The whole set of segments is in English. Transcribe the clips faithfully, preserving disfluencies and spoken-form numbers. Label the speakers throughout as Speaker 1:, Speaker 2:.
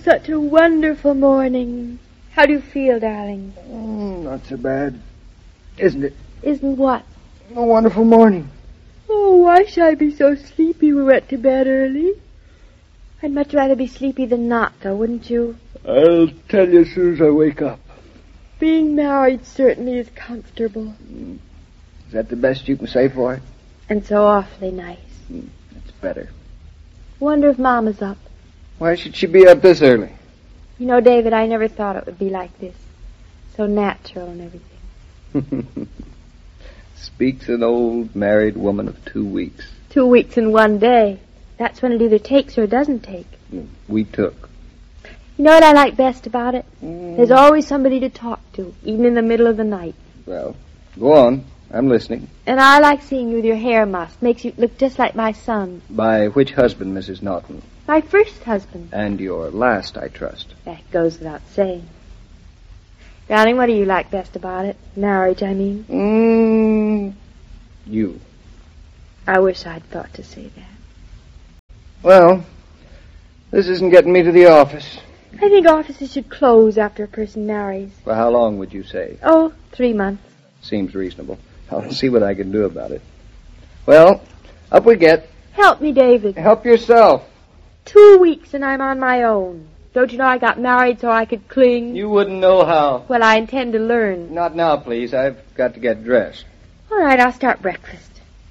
Speaker 1: such a wonderful morning. How do you feel, darling?
Speaker 2: Mm, not so bad. Isn't it?
Speaker 1: Isn't what?
Speaker 2: A wonderful morning.
Speaker 1: Oh, why should I be so sleepy we went to bed early? I'd much rather be sleepy than not, though, wouldn't you?
Speaker 2: I'll tell you as soon as I wake up.
Speaker 1: Being married certainly is comfortable.
Speaker 2: Mm. Is that the best you can say for it?
Speaker 1: And so awfully nice.
Speaker 2: Mm, that's better.
Speaker 1: Wonder if Mama's up.
Speaker 2: Why should she be up this early?
Speaker 1: You know, David, I never thought it would be like this. So natural and everything.
Speaker 2: Speaks an old married woman of two weeks.
Speaker 1: Two weeks and one day. That's when it either takes or doesn't take.
Speaker 2: We took.
Speaker 1: You know what I like best about it?
Speaker 2: Mm.
Speaker 1: There's always somebody to talk to, even in the middle of the night.
Speaker 2: Well, go on. I'm listening.
Speaker 1: And I like seeing you with your hair mussed. Makes you look just like my son.
Speaker 2: By which husband, Missus Naughton?
Speaker 1: My first husband.
Speaker 2: And your last, I trust.
Speaker 1: That goes without saying. Darling, what do you like best about it? Marriage, I mean.
Speaker 2: Mm, you.
Speaker 1: I wish I'd thought to say that.
Speaker 2: Well, this isn't getting me to the office.
Speaker 1: I think offices should close after a person marries.
Speaker 2: For how long would you say?
Speaker 1: Oh, three months.
Speaker 2: Seems reasonable. I'll see what I can do about it. Well, up we get.
Speaker 1: Help me, David.
Speaker 2: Help yourself.
Speaker 1: Two weeks and I'm on my own. Don't you know I got married so I could cling?
Speaker 2: You wouldn't know how.
Speaker 1: Well, I intend to learn.
Speaker 2: Not now, please. I've got to get dressed.
Speaker 1: All right, I'll start breakfast.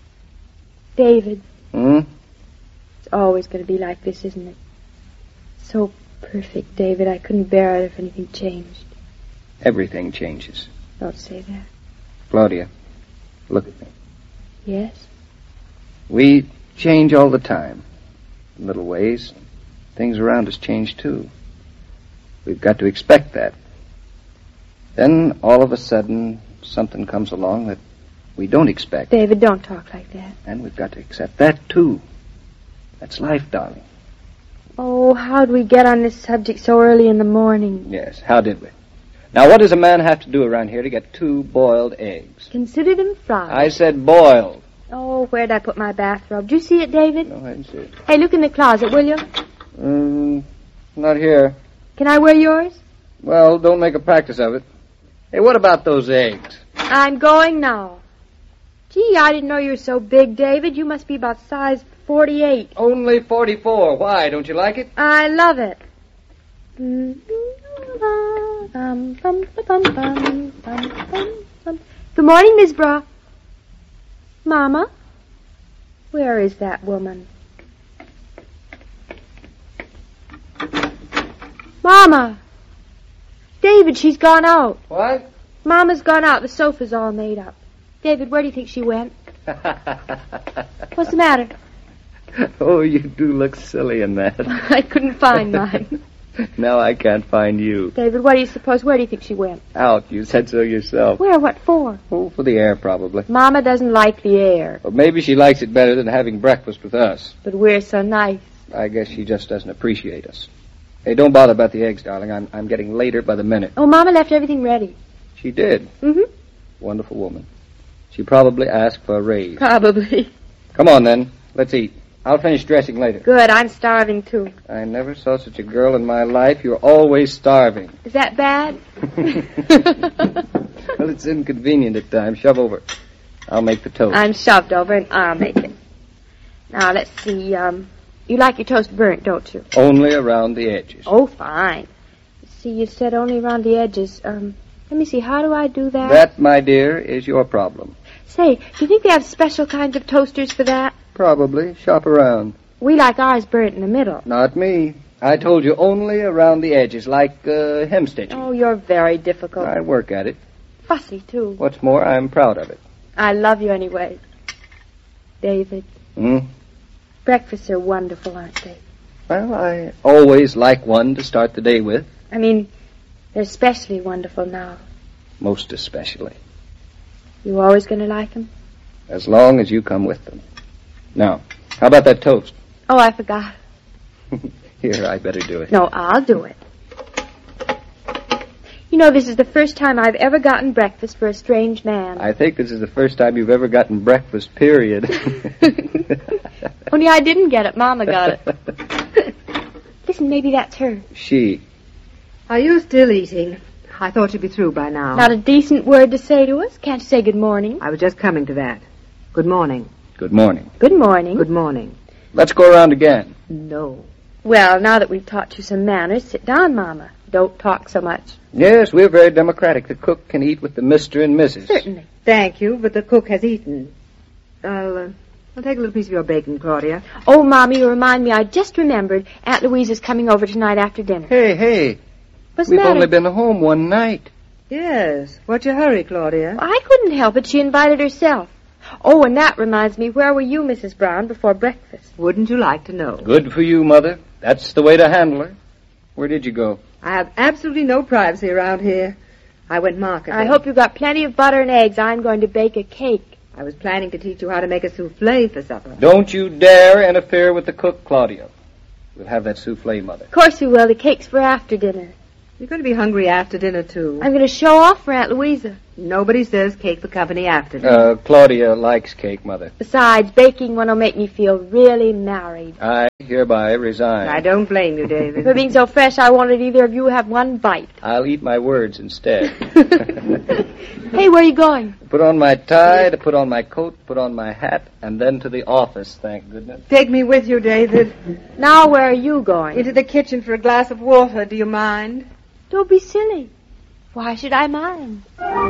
Speaker 1: David.
Speaker 2: Hmm?
Speaker 1: It's always going to be like this, isn't it? So perfect, David. I couldn't bear it if anything changed.
Speaker 2: Everything changes.
Speaker 1: Don't say that.
Speaker 2: Claudia, look at me.
Speaker 1: Yes?
Speaker 2: We change all the time. In little ways. Things around us change, too. We've got to expect that. Then, all of a sudden, something comes along that we don't expect.
Speaker 1: David, don't talk like that.
Speaker 2: And we've got to accept that, too. That's life, darling.
Speaker 1: Oh, how'd we get on this subject so early in the morning?
Speaker 2: Yes, how did we? Now, what does a man have to do around here to get two boiled eggs?
Speaker 1: Consider them fried.
Speaker 2: I said boiled.
Speaker 1: Oh, where'd I put my bathrobe? Did you see it, David?
Speaker 2: No, I didn't see it.
Speaker 1: Hey, look in the closet, will you?
Speaker 2: Um, not here.
Speaker 1: Can I wear yours?
Speaker 2: Well, don't make a practice of it. Hey, what about those eggs?
Speaker 1: I'm going now. Gee, I didn't know you were so big, David. You must be about size forty-eight.
Speaker 2: Only forty-four. Why? Don't you like it?
Speaker 1: I love it. Good morning, Miss Bra. Mama? Where is that woman? Mama! David, she's gone out.
Speaker 2: What?
Speaker 1: Mama's gone out. The sofa's all made up. David, where do you think she went? What's the matter?
Speaker 2: Oh, you do look silly in that.
Speaker 1: I couldn't find mine.
Speaker 2: Now I can't find you.
Speaker 1: David, what do you suppose? Where do you think she went?
Speaker 2: Out. You said so yourself.
Speaker 1: Where? What for?
Speaker 2: Oh, for the air, probably.
Speaker 1: Mama doesn't like the air.
Speaker 2: Or maybe she likes it better than having breakfast with us.
Speaker 1: But we're so nice.
Speaker 2: I guess she just doesn't appreciate us. Hey, don't bother about the eggs, darling. I'm I'm getting later by the minute.
Speaker 1: Oh, Mama left everything ready.
Speaker 2: She did.
Speaker 1: Mm-hmm.
Speaker 2: Wonderful woman. She probably asked for a raise.
Speaker 1: Probably.
Speaker 2: Come on, then. Let's eat. I'll finish dressing later.
Speaker 1: Good. I'm starving, too.
Speaker 2: I never saw such a girl in my life. You're always starving.
Speaker 1: Is that bad?
Speaker 2: Well, it's inconvenient at times. Shove over. I'll make the toast.
Speaker 1: I'm shoved over, and I'll make it. Now, let's see. Um, you like your toast burnt, don't you?
Speaker 2: Only around the edges.
Speaker 1: Oh, fine. See, you said only around the edges. Um, let me see. How do I do that?
Speaker 2: That, my dear, is your problem.
Speaker 1: Say, do you think they have special kinds of toasters for that?
Speaker 2: Probably. Shop around.
Speaker 1: We like ours burnt in the middle.
Speaker 2: Not me. I told you only around the edges, like uh, hem stitching.
Speaker 1: Oh, you're very difficult.
Speaker 2: I work at it.
Speaker 1: Fussy, too.
Speaker 2: What's more, I'm proud of it.
Speaker 1: I love you anyway. David.
Speaker 2: Hmm?
Speaker 1: Breakfasts are wonderful, aren't they?
Speaker 2: Well, I always like one to start the day with.
Speaker 1: I mean, they're especially wonderful now.
Speaker 2: Most especially.
Speaker 1: You always going to like them?
Speaker 2: As long as you come with them. Now, how about that toast?
Speaker 1: Oh, I forgot.
Speaker 2: Here, I better do it.
Speaker 1: No, I'll do it. You know, this is the first time I've ever gotten breakfast for a strange man.
Speaker 2: I think this is the first time you've ever gotten breakfast, period.
Speaker 1: Only I didn't get it. Mama got it. Listen, maybe that's her.
Speaker 2: She.
Speaker 3: Are you still eating? I thought you'd be through by now.
Speaker 1: Not a decent word to say to us? Can't you say good morning?
Speaker 3: I was just coming to that. Good morning.
Speaker 2: Good morning.
Speaker 1: Good morning.
Speaker 3: Good morning.
Speaker 2: Let's go around again.
Speaker 3: No.
Speaker 1: Well, now that we've taught you some manners, sit down, Mama. Don't talk so much.
Speaker 2: Yes, we're very democratic. The cook can eat with the Mister and Missus
Speaker 1: Certainly.
Speaker 3: Thank you, but the cook has eaten. I'll, uh, I'll take a little piece of your bacon, Claudia.
Speaker 1: Oh, Mommy, you remind me. I just remembered Aunt Louisa's coming over tonight after dinner.
Speaker 2: Hey, hey.
Speaker 1: What's the
Speaker 2: We've
Speaker 1: matter?
Speaker 2: only been home one night.
Speaker 3: Yes. What's your hurry, Claudia?
Speaker 1: I couldn't help it. She invited herself. Oh, and that reminds me, where were you, Missus Brown, before breakfast?
Speaker 3: Wouldn't you like to know?
Speaker 2: Good for you, Mother. That's the way to handle her. Where did you go?
Speaker 3: I have absolutely no privacy around here. I went marketing.
Speaker 1: I hope you've got plenty of butter and eggs. I'm going to bake a cake.
Speaker 3: I was planning to teach you how to make a souffle for supper.
Speaker 2: Don't you dare interfere with the cook, Claudia. We'll have that souffle, Mother.
Speaker 1: Of course we will. The cake's for after dinner.
Speaker 3: You're going to be hungry after dinner, too.
Speaker 1: I'm going to show off for Aunt Louisa.
Speaker 3: Nobody serves cake for company after dinner.
Speaker 2: Uh, Claudia likes cake, Mother.
Speaker 1: Besides, baking one will make me feel really married.
Speaker 2: I hereby resign.
Speaker 3: I don't blame you, David.
Speaker 1: For being so fresh, I won't let either of you have one bite.
Speaker 2: I'll eat my words instead.
Speaker 1: Hey, where are you going?
Speaker 2: Put on my tie, to put on my coat, put on my hat, and then to the office, thank goodness.
Speaker 3: Take me with you, David.
Speaker 1: Now where are you going?
Speaker 3: Into the kitchen for a glass of water. Do you mind?
Speaker 1: Don't be silly. Why should I mind?